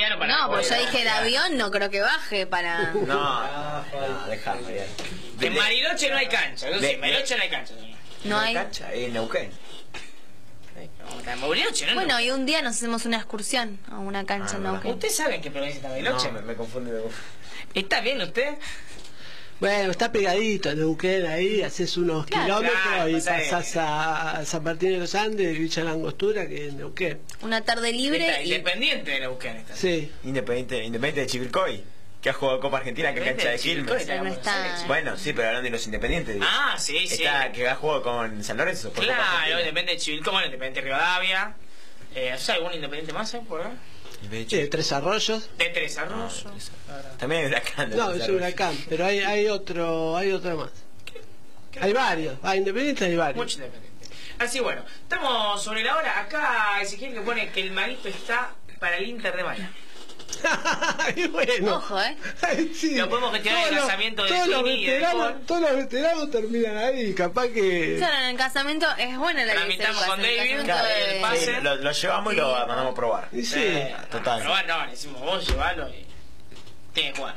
Mariano para... No, pues yo dije el avión, no creo que baje para... No, dejá, Mariano. En Bariloche no hay cancha, en Bariloche no hay cancha. No hay... cancha? En Neuquén. En Bariloche, ¿no? Bueno, y un día nos hacemos una excursión a una cancha, ¿no? ¿Usted sabe en qué provincia está Bariloche? No, me confunde. ¿Está bien usted? Bueno, está pegadito a Neuquén ahí, haces unos kilómetros claro, y pues, pasás a San Martín de los Andes, Villa La Angostura, que es Neuquén. Una tarde libre Está y... Independiente de Neuquén está. Sí. Independiente de Chivilcoy, que ha jugado Copa Argentina, que cancha de Quilmes. Pero no está... Bueno, sí, pero hablando de los independientes. Digo. Ah, sí. Está, que ha jugado con San Lorenzo. Por Copa Claro, Argentina. Independiente de Chivilcoy, bueno, Independiente de Rivadavia. ¿Hay algún Independiente más por ahí? Tres Arroyos. De Tres Arroyos. También es Huracán. No, es Huracán, pero hay otro más. Hay varios. Independiente hay varios. Mucho Independiente. Así bueno, estamos sobre la hora. Acá Ezequiel que pone que el manito está para el Inter de Miami. Y bueno. Ojo, Sí. Lo podemos gestionar en el casamiento de todos los Tini y de veteranos, Paul. todos los veteranos terminan ahí, capaz que... Claro, en el casamiento es buena la Tramitamos con David, de... pase. Sí, lo llevamos y lo mandamos a probar. Y sí. Total. Pero bueno, no, le decimos vos llevalo y... Tiene que jugar.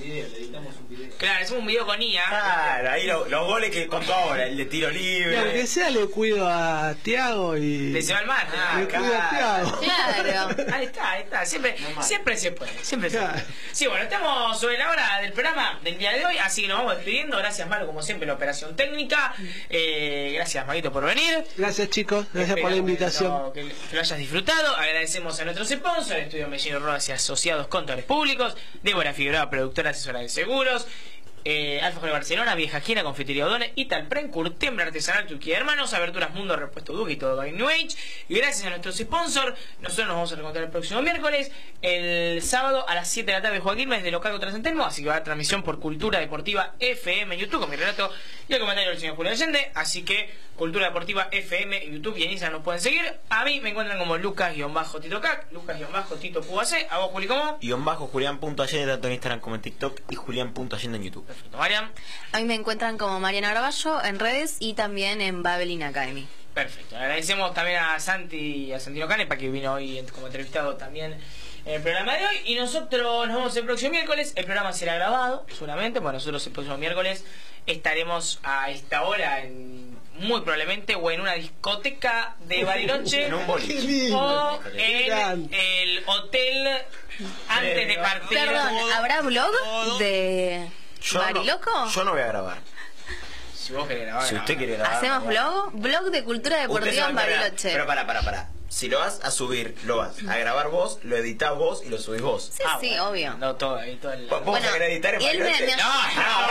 Claro, hacemos un video con IA. Claro, ahí los goles que contó ahora, el de tiro libre. Y aunque sea le cuido a Tiago y... Le se va el mate. le cuido a Tiago. Claro. Ahí está. Siempre se puede. Siempre se Claro. puede. Sí, bueno, estamos sobre la hora del programa del día de hoy, así que nos vamos despidiendo. Gracias, Malo, como siempre, la operación técnica. Gracias, Maguito, por venir. Gracias, chicos. Gracias por la invitación. Que lo hayas disfrutado. Agradecemos a nuestros sponsors, Estudio Mellino Rodas y Asociados Contadores Públicos, Débora Figueroa, productora asesora de seguros, Alfa de Barcelona, Vieja Esquina, Confitería Odone, Italpren, Curtiembre Artesanal, Turquía Hermanos, Aberturas Mundo, Repuesto Duque y todo by New Age. Y gracias a nuestros sponsors, nosotros nos vamos a reencontrar el próximo miércoles, el sábado a las 7 de la tarde, Joaquín desde local contra San Telmo, así que va a haber transmisión por Cultura Deportiva FM en YouTube con mi relato y el comentario del señor Julio Allende. Así que Cultura Deportiva FM en YouTube y en Instagram nos pueden seguir. A mí me encuentran como Lucas-TitoCac, Lucas-TitoQAC. A vos, Juli, ¿cómo? _Julián.allende tanto en Instagram como en TikTok y Julián.allende en YouTube. Perfecto, Marian. A mí me encuentran como Mariana Araballo en redes y también en Babelin Academy. Perfecto. Agradecemos también a Santi y a Santino Canepa, que vino hoy como entrevistado también en el programa de hoy. Y nosotros nos vemos el próximo miércoles. El programa será grabado, seguramente. Bueno, nosotros el próximo miércoles estaremos a esta hora muy probablemente o en una discoteca de Bariloche En un boliche. Qué lindo. o Qué en grande. el hotel antes de partir. Perdón, ¿habrá blog de Bariloco? Yo no voy a grabar. Si vos querés grabar, Si usted quiere grabar. ¿Hacemos graba. blog de cultura Usted se deportiva va en a encargar. Bariloche? Pero para. Si lo vas a subir, lo vas a grabar vos, lo editás vos y lo subís vos. Sí, sí, bueno, obvio. No, todo el... ¿Vos vas a querer editar en y él Bariloche? me- No,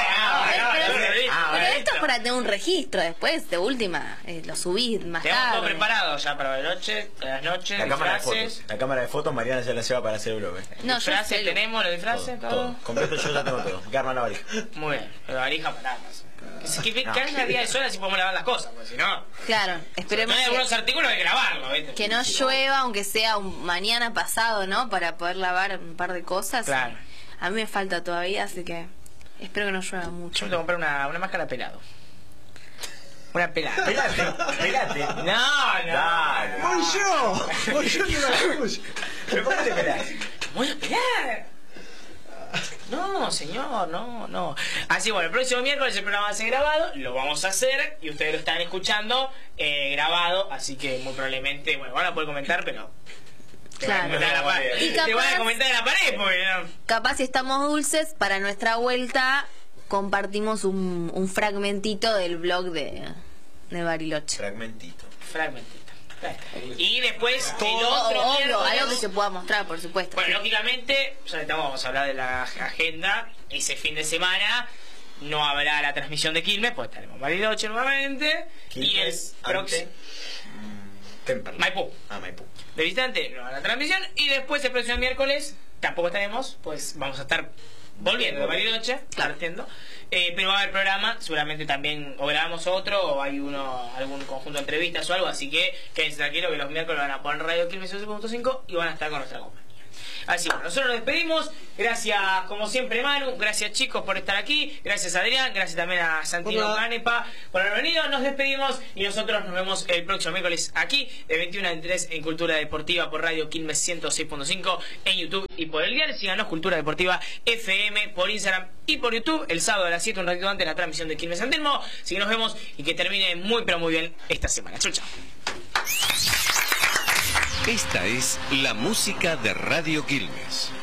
Pero esto es para tener un registro después, de última, lo subís más Tenemos todo tarde. preparado ya para Bariloche, a las noches, La cámara de disfraces. fotos. La cámara de fotos Mariana ya la lleva para hacer el blog. No, yo Disfraces sé. tenemos, los disfraces, todo. Completo yo ya tengo todo. Que arma la valija. Muy bien, pero varija para que haya una día de sol así podemos lavar las cosas, porque si no... Claro, No esperemos hay algunos artículos que grabarlo, ¿viste? que no llueva, aunque sea mañana pasado, ¿no? Para poder lavar un par de cosas. Claro. A mí me falta todavía, así que espero que no llueva Yo mucho. me tengo que comprar una máscara pelado. Una pelada. Pelate. No. Dale. Voy yo que la escucho. ¿Pero cómo te pelás? Voy a pelar. No, señor, no. Así bueno, el próximo miércoles el programa va a ser grabado, lo vamos a hacer y ustedes lo están escuchando grabado, así que muy probablemente, bueno, van a poder comentar, pero Claro. Y te van a capaz- comentar en la pared, porque no. Capaz si estamos dulces, para nuestra vuelta compartimos un fragmentito del blog de Bariloche. Fragmentito. Fragmentito. Y después el Obvio, otro algo que miércoles, se pueda mostrar, por supuesto. bueno, lógicamente, ya estamos, vamos a hablar de la agenda. Ese fin de semana no habrá la transmisión de Quilmes, pues estaremos en Bariloche nuevamente. Y el próximo Temperley. Maipú. Maipú. De visitante no habrá transmisión. Y después el próximo miércoles tampoco estaremos, pues vamos a estar volviendo de Bariloche, partiendo. Pero va a haber programa, seguramente también o grabamos otro o hay algún conjunto de entrevistas o algo, así que quédense tranquilos que los miércoles van a poner Radio Quilmes 11.5 y van a estar con nuestra compañía. Así que nosotros nos despedimos. Gracias, como siempre, Manu. Gracias, chicos, por estar aquí. Gracias, Adrián. Gracias también a Santino Canepa por haber venido. Nos despedimos y nosotros nos vemos el próximo miércoles aquí de 21 a 23 en Cultura Deportiva por Radio Quilmes 106.5 en YouTube y por el diario. Síganos Cultura Deportiva FM por Instagram y por YouTube. El sábado a las 7, un ratito antes, la transmisión de Quilmes San Telmo. Así que nos vemos y que termine muy pero muy bien esta semana. Chau, chau. Esta es la música de Radio Quilmes.